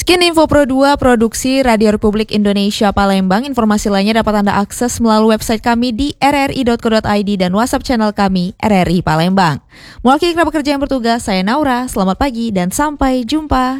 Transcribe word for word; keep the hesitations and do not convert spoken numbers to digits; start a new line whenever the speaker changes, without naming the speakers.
Sekian info Pro dua Produksi Radio Republik Indonesia Palembang. Informasi lainnya dapat Anda akses melalui website kami di r r i dot co dot i d dan WhatsApp channel kami R R I Palembang. Mewakili kerabat kerja yang bertugas, saya Naura. Selamat pagi dan sampai jumpa.